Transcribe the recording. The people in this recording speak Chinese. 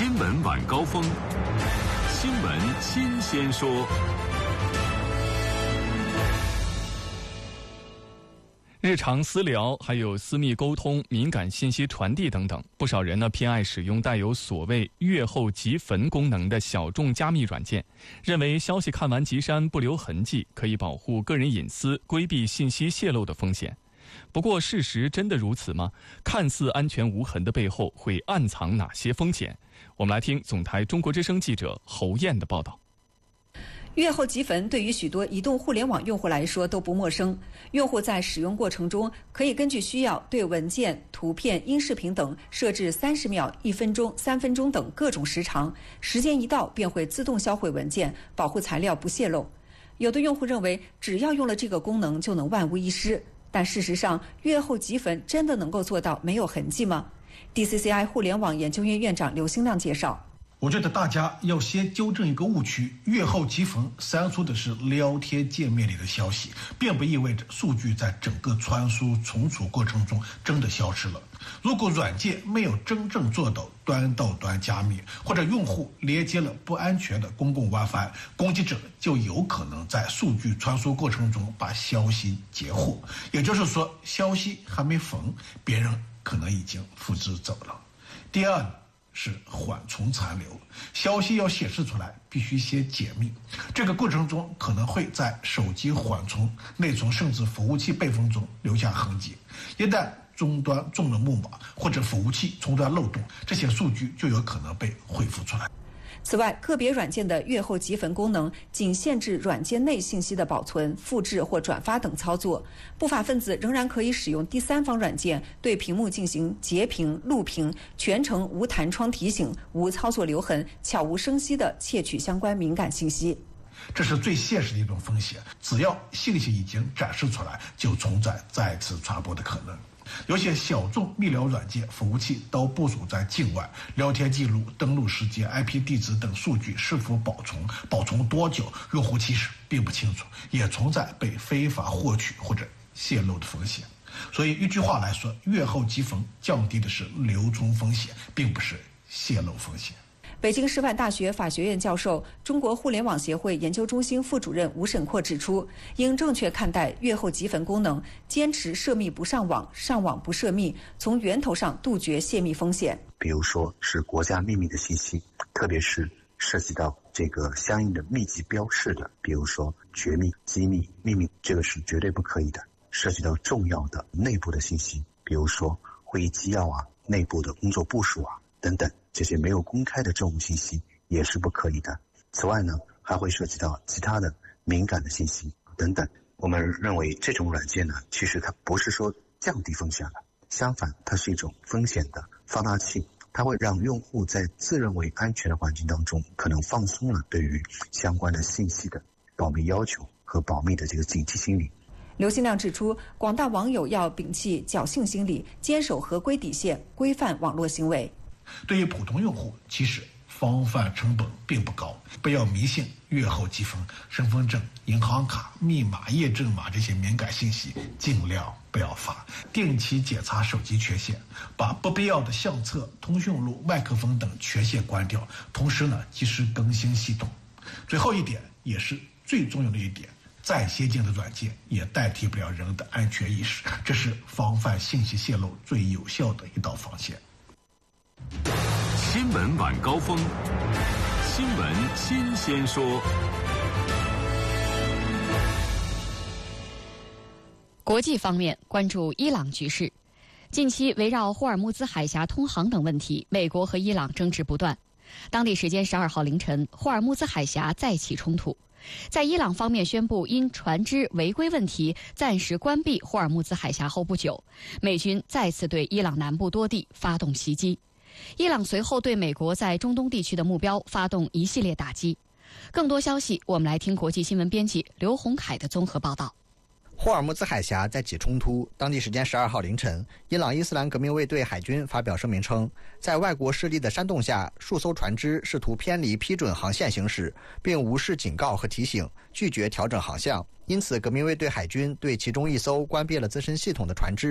新闻晚高峰，新闻新鲜说。日常私聊还有私密沟通、敏感信息传递等等，不少人呢偏爱使用带有所谓阅后即焚功能的小众加密软件，认为消息看完即删不留痕迹，可以保护个人隐私，规避信息泄露的风险。不过事实真的如此吗？看似安全无痕的背后会暗藏哪些风险？我们来听总台中国之声记者侯燕的报道。 阅后即焚对于许多移动互联网用户来说都不陌生。用户在使用过程中可以根据需要对文件、图片、音视频等设置30秒、1分钟、3分钟等各种时长，时间一到便会自动销毁文件，保护材料不泄露。有的用户认为只要用了这个功能就能万无一失，但事实上阅后即焚真的能够做到没有痕迹吗？ DCCI 互联网研究院院长刘兴亮介绍， 我觉得大家要先纠正一个误区，阅后即焚删除的是聊天界面里的消息，并不意味着数据在整个传输存储过程中真的消失了。如果软件没有真正做到端到端加密，或者用户连接了不安全的公共 WiFi， 攻击者就有可能在数据传输过程中把消息截获，也就是说消息还没焚，别人可能已经复制走了。第二是缓存残留，消息要显示出来必须先解密，这个过程中可能会在手机缓存、内存甚至服务器备份中留下痕迹，一旦终端中了木马或者服务器终端漏洞，这些数据就有可能被恢复出来。 此外，个别软件的阅后即焚功能仅限制软件内信息的保存、复制或转发等操作，不法分子仍然可以使用第三方软件对屏幕进行截屏、录屏，全程无弹窗提醒、无操作留痕、悄无声息地窃取相关敏感信息。 这是最现实的一种风险，只要信息已经展示出来，就存在再次传播的可能。有些小众密聊软件服务器都部署在境外，聊天记录、登录时间、IP 地址等数据是否保存多久，用户其实并不清楚，也存在被非法获取或者泄露的风险。所以一句话来说，阅后即焚降低的是留存风险，并不是泄露风险。 北京师范大学法学院教授、中国互联网协会研究中心副主任吴沈阔指出，应正确看待阅后即焚功能，坚持涉密不上网，上网不涉密，从源头上杜绝泄密风险。 比如说是国家秘密的信息，特别是涉及到这个相应的密集标示的，比如说绝密、机密、秘密，这个是绝对不可以的。涉及到重要的内部的信息，比如说会议纪要啊、内部的工作部署啊等等，这些没有公开的政务信息也是不可以的。此外呢，还会涉及到其他的敏感的信息等等。我们认为这种软件呢，其实它不是说降低风险了，相反，它是一种风险的放大器，它会让用户在自认为安全的环境当中，可能放松了对于相关的信息的保密要求和保密的这个警惕心理。 刘兴亮指出，广大网友要摒弃侥幸心理，坚守合规底线，规范网络行为。 对于普通用户，其实防范成本并不高，不要迷信阅后即焚，身份证、银行卡、密码、验证码这些敏感信息尽量不要发，定期检查手机权限，把不必要的相册、通讯录、麦克风等权限关掉，同时呢，及时更新系统。最后一点，也是最重要的一点，再先进的软件也代替不了人的安全意识，这是防范信息泄露最有效的一道防线。 新闻晚高峰，新闻新鲜说。 国际方面，关注伊朗局势。近期围绕霍尔木兹海峡通航等问题，美国和伊朗争执不断。当地时间12号凌晨，霍尔木兹海峡再起冲突。在伊朗方面宣布因船只违规问题暂时关闭霍尔木兹海峡后不久，美军再次对伊朗南部多地发动袭击。伊朗随后对美国在中东地区的目标发动一系列打击。更多消息，我们来听国际新闻编辑刘洪凯的综合报道。 霍尔木兹海峡再起冲突，当地时间12号凌晨，伊朗伊斯兰革命卫队海军发表声明称，在外国势力的煽动下，数艘船只试图偏离批准航线行驶，并无视警告和提醒，拒绝调整航向。因此，革命卫队海军对其中一艘关闭了自身系统的船只